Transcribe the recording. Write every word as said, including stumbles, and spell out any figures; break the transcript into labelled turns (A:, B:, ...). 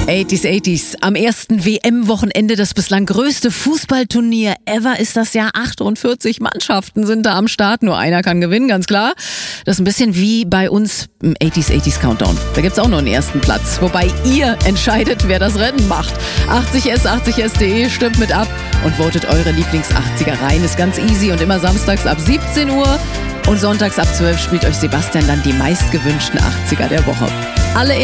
A: achtziger achtziger. Am ersten W M-Wochenende, das bislang größte Fußballturnier ever, ist das Jahr. achtundvierzig Mannschaften sind da am Start. Nur einer kann gewinnen, ganz klar. Das ist ein bisschen wie bei uns im achtziger achtziger Countdown. Da gibt's auch nur einen ersten Platz. Wobei ihr entscheidet, wer das Rennen macht. achtzig s, achtzig s punkt de, stimmt mit ab und votet eure Lieblings-achtziger rein. Ist ganz easy und immer samstags ab siebzehn Uhr. Und sonntags ab zwölf spielt euch Sebastian dann die meistgewünschten achtziger der Woche. Alle